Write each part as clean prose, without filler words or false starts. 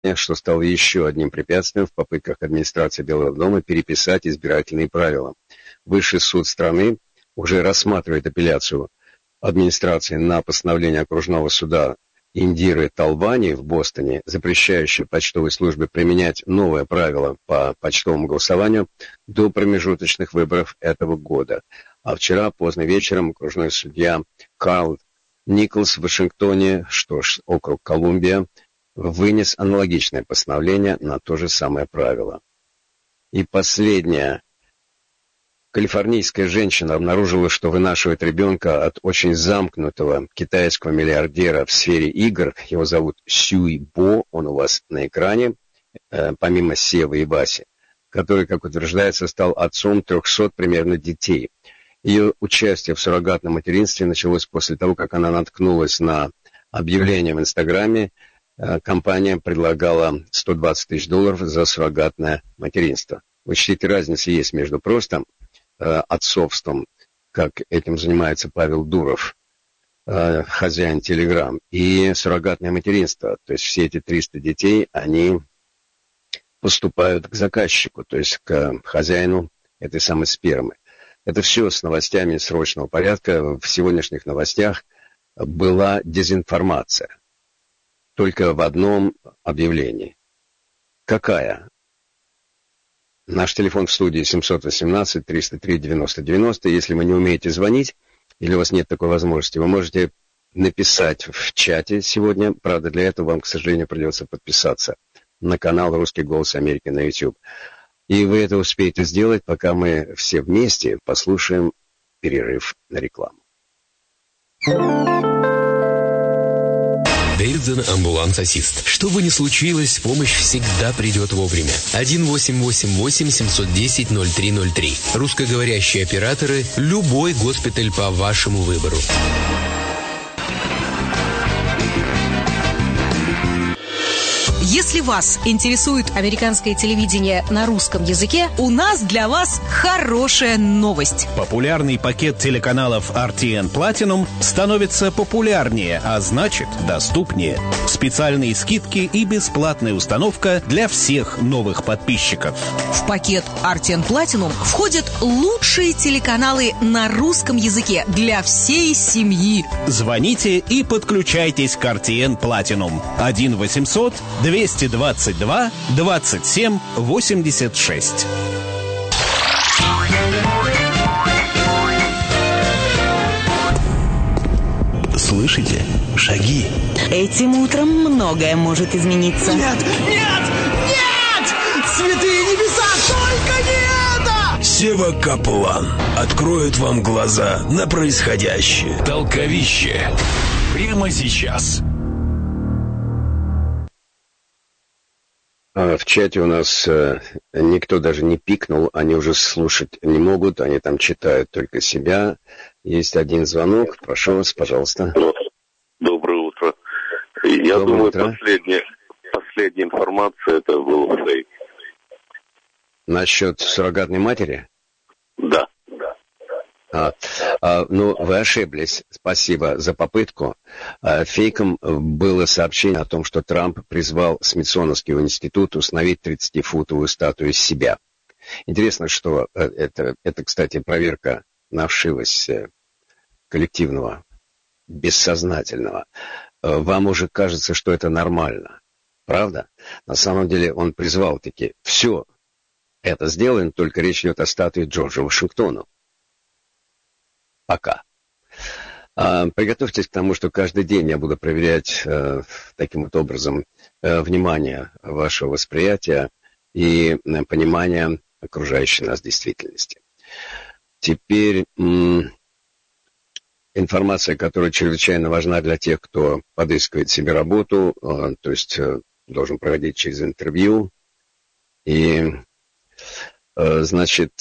что стало еще одним препятствием в попытках администрации Белого дома переписать избирательные правила. Высший суд страны уже рассматривает апелляцию администрации на постановление окружного суда Индиры Талвани в Бостоне, запрещающее почтовой службе применять новое правило по почтовому голосованию до промежуточных выборов этого года. А вчера поздно вечером окружной судья Карл Николс в Вашингтоне, округ Колумбия, вынес аналогичное постановление на то же самое правило. И последнее. Калифорнийская женщина обнаружила, что вынашивает ребенка от очень замкнутого китайского миллиардера в сфере игр. Его зовут Сюй Бо, он у вас на экране, помимо Севы и Васи, который, как утверждается, стал отцом 300 примерно детей. Ее участие в суррогатном материнстве началось после того, как она наткнулась на объявление в Инстаграме. Компания предлагала $120 тысяч за суррогатное материнство. Учтите, разница есть между просто отцовством, как этим занимается Павел Дуров, хозяин Телеграм, и суррогатное материнство. То есть все эти 300 детей, они поступают к заказчику, то есть к хозяину этой самой спермы. Это все с новостями срочного порядка. В сегодняшних новостях была дезинформация. Только в одном объявлении. Какая? Наш телефон в студии 718-303-90-90. Если вы не умеете звонить, или у вас нет такой возможности, вы можете написать в чате сегодня. Правда, для этого вам, к сожалению, придется подписаться на канал «Русский голос Америки» на YouTube. И вы это успеете сделать, пока мы все вместе послушаем перерыв на рекламу. Дейрден амбуланс-ассист. Что бы ни случилось, помощь всегда придет вовремя. 1-888-710-0303. Русскоговорящие операторы. Любой госпиталь по вашему выбору. Если вас интересует американское телевидение на русском языке, у нас для вас хорошая новость. Популярный пакет телеканалов RTN Platinum становится популярнее, а значит доступнее. Специальные скидки и бесплатная установка для всех новых подписчиков. В пакет RTN Platinum входят лучшие телеканалы на русском языке для всей семьи. Звоните и подключайтесь к RTN Platinum. 1-800-222-27-86. Слышите? Шаги. Этим утром многое может измениться. Нет! Нет! Нет! Святые небеса, только не это! Сева Каплан откроет вам глаза на происходящее. Толковище. Прямо сейчас. В чате у нас никто даже не пикнул, они уже слушать не могут, они там читают только себя. Есть один звонок, прошу вас, пожалуйста. Доброе утро. Я Доброе думаю, утро. последняя информация это был фейк. Насчет суррогатной матери? Да. Ну, вы ошиблись. Спасибо за попытку. Фейком было сообщение о том, что Трамп призвал Смитсоновский институт установить 30-футовую статую себя. Интересно, что это, кстати, проверка на вшивость коллективного, бессознательного. Вам уже кажется, что это нормально. Правда? На самом деле он призвал-таки все это сделано, только речь идет о статуе Джорджа Вашингтона. Пока. Приготовьтесь к тому, что каждый день я буду проверять таким вот образом внимание вашего восприятия и понимания окружающей нас действительности. Теперь информация, которая чрезвычайно важна для тех, кто подыскивает себе работу, то есть должен проводить через интервью. И, значит,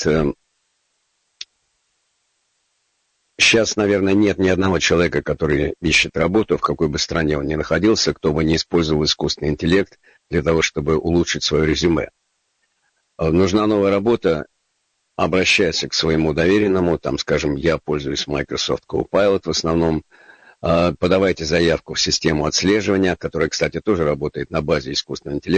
сейчас, наверное, нет ни одного человека, который ищет работу, в какой бы стране он ни находился, кто бы не использовал искусственный интеллект для того, чтобы улучшить свое резюме. Нужна новая работа, обращайся к своему доверенному, там, скажем, я пользуюсь Microsoft Copilot в основном, подавайте заявку в систему отслеживания, которая, кстати, тоже работает на базе искусственного интеллекта.